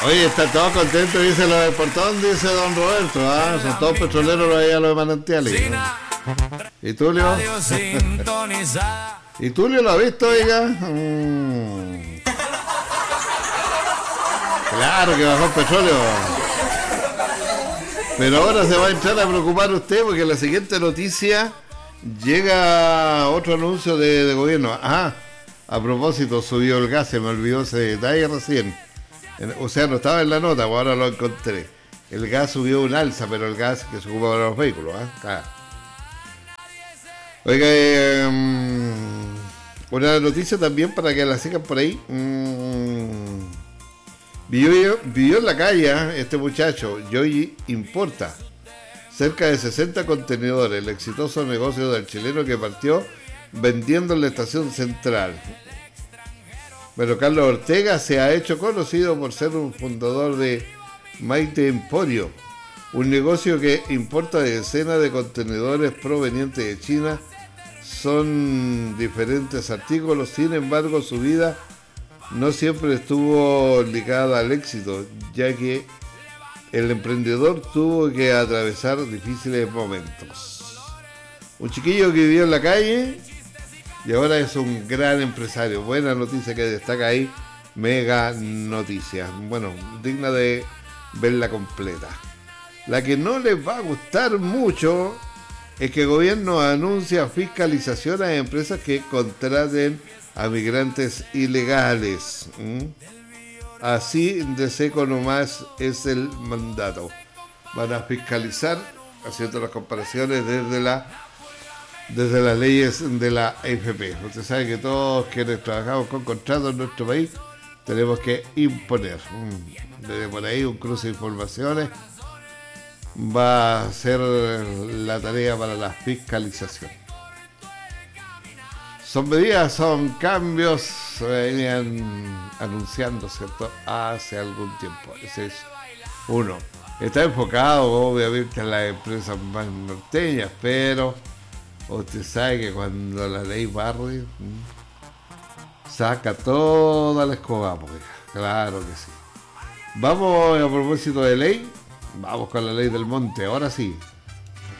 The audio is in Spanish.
Oye, está todo contento, dice lo del portón, dice don Roberto. Ah, son todos petroleros allá los de manantiales, ¿no? ¿Y Tulio? ¿Y Tulio lo ha visto, oiga? Claro que bajó el petróleo. Pero ahora se va a entrar a preocupar usted porque la siguiente noticia llega otro anuncio de gobierno. Ah, a propósito, subió el gas, se me olvidó ese detalle recién. O sea, no estaba en la nota, pues ahora lo encontré. El gas subió un alza, pero el gas que se ocupa para los vehículos. Claro. Oiga, una noticia también para que la sigan por ahí. Vivió en la calle este muchacho, Joey Importa. Cerca de 60 contenedores, el exitoso negocio del chileno que partió vendiendo en la estación central. Bueno, Carlos Ortega se ha hecho conocido por ser un fundador de Maite Emporio, un negocio que importa decenas de contenedores provenientes de China. Son diferentes artículos, sin embargo su vida no siempre estuvo ligada al éxito, ya que el emprendedor tuvo que atravesar difíciles momentos. Un chiquillo que vivió en la calle y ahora es un gran empresario. Buena noticia que destaca ahí, mega noticia. Bueno, digna de verla completa. La que no les va a gustar mucho es que el gobierno anuncia fiscalización a empresas que contraten a migrantes ilegales. Así de seco nomás es el mandato. Van a fiscalizar, haciendo las comparaciones desde las leyes de la AFP. Usted sabe que todos quienes trabajamos con contratos en nuestro país tenemos que imponer. Desde por ahí un cruce de informaciones va a ser la tarea para la fiscalización. Son medidas, son cambios, se venían anunciando, ¿cierto?, hace algún tiempo. Ese es uno. Está enfocado, obviamente, en las empresas más norteñas, pero usted sabe que cuando la ley barre, saca toda la escoba, pues, claro que sí. Vamos, a propósito de ley, vamos con la ley del monte, ahora sí.